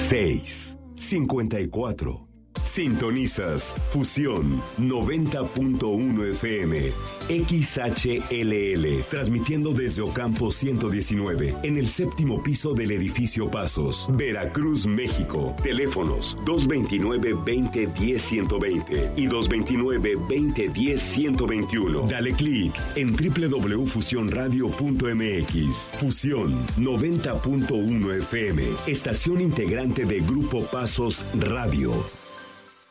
654. Sintonizas Fusión 90.1 FM, XHLL, transmitiendo desde Ocampo 119, en el 7º piso del edificio Pasos, Veracruz, México. Teléfonos 229-2010-120 y 229-2010-121. Dale clic en www.fusionradio.mx. Fusión 90.1 FM, estación integrante de Grupo Pasos Radio.